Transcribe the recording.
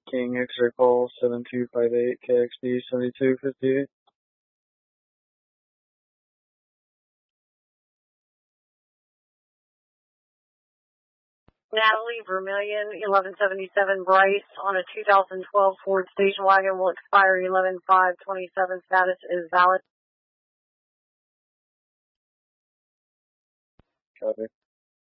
King X-ray call 7258 KXD 7258. Natalie Vermillion, 1177 Bryce on a 2012 Ford station wagon will expire 11/5/27. Status is valid. Copy.